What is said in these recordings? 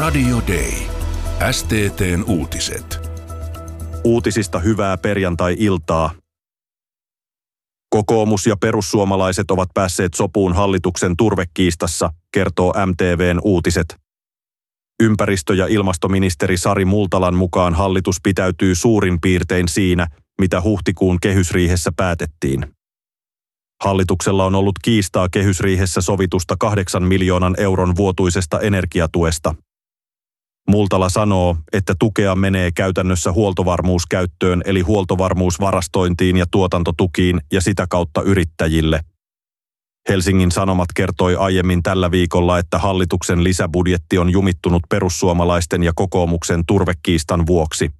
Radio Day. STT:n uutiset. Uutisista hyvää perjantai-iltaa. Kokoomus ja perussuomalaiset ovat päässeet sopuun hallituksen turvekiistassa, kertoo MTV:n uutiset. Ympäristö- ja ilmastoministeri Sari Multalan mukaan hallitus pitäytyy suurin piirtein siinä, mitä huhtikuun kehysriihessä päätettiin. Hallituksella on ollut kiistaa kehysriihessä sovitusta 8 miljoonan euron vuotuisesta energiatuesta. Multala sanoo, että tukea menee käytännössä huoltovarmuuskäyttöön eli huoltovarmuusvarastointiin ja tuotantotukiin ja sitä kautta yrittäjille. Helsingin Sanomat kertoi aiemmin tällä viikolla, että hallituksen lisäbudjetti on jumittunut perussuomalaisten ja kokoomuksen turvekiistan vuoksi.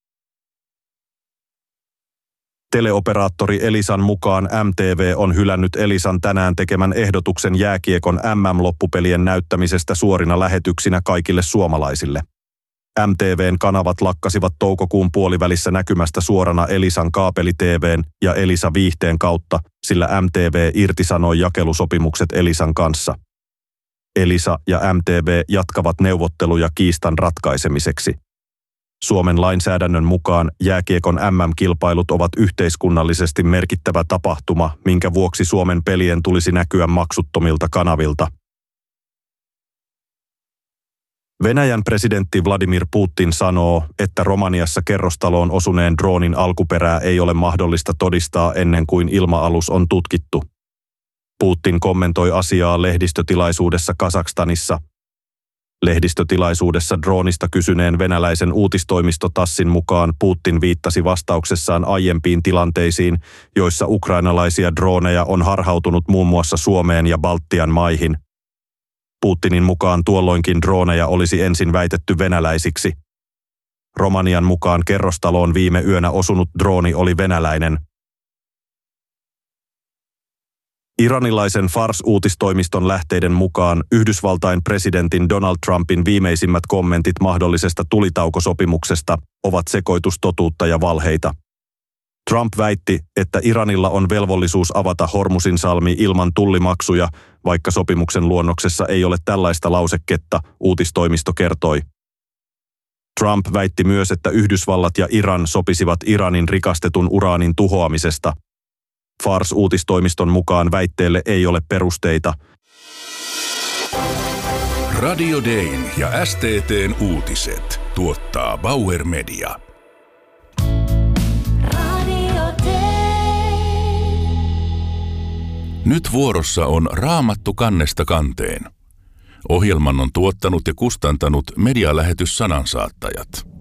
Teleoperaattori Elisan mukaan MTV on hylännyt Elisan tänään tekemän ehdotuksen jääkiekon MM-loppupelien näyttämisestä suorina lähetyksinä kaikille suomalaisille. MTV:n kanavat lakkasivat toukokuun puolivälissä näkymästä suorana Elisan kaapeli-TV:n ja Elisa-viihteen kautta, sillä MTV irtisanoi jakelusopimukset Elisan kanssa. Elisa ja MTV jatkavat neuvotteluja kiistan ratkaisemiseksi. Suomen lainsäädännön mukaan jääkiekon MM-kilpailut ovat yhteiskunnallisesti merkittävä tapahtuma, minkä vuoksi Suomen pelien tulisi näkyä maksuttomilta kanavilta. Venäjän presidentti Vladimir Putin sanoo, että Romaniassa kerrostaloon osuneen droonin alkuperää ei ole mahdollista todistaa ennen kuin ilma-alus on tutkittu. Putin kommentoi asiaa lehdistötilaisuudessa Kazakstanissa. Lehdistötilaisuudessa droonista kysyneen venäläisen uutistoimisto TASSin mukaan Putin viittasi vastauksessaan aiempiin tilanteisiin, joissa ukrainalaisia drooneja on harhautunut muun muassa Suomeen ja Baltian maihin. Putinin mukaan tuolloinkin drooneja olisi ensin väitetty venäläisiksi. Romanian mukaan kerrostaloon viime yönä osunut drooni oli venäläinen. Iranilaisen Fars-uutistoimiston lähteiden mukaan Yhdysvaltain presidentin Donald Trumpin viimeisimmät kommentit mahdollisesta tulitaukosopimuksesta ovat sekoitus totuutta ja valheita. Trump väitti, että Iranilla on velvollisuus avata Hormuzin salmi ilman tullimaksuja, vaikka sopimuksen luonnoksessa ei ole tällaista lauseketta, uutistoimisto kertoi. Trump väitti myös, että Yhdysvallat ja Iran sopisivat Iranin rikastetun uraanin tuhoamisesta. Fars-uutistoimiston mukaan väitteelle ei ole perusteita. Radio Dayn ja STT:n uutiset tuottaa Bauer Media. Nyt vuorossa on Raamattu kannesta kanteen. Ohjelman on tuottanut ja kustantanut medialähetys Sanansaattajat.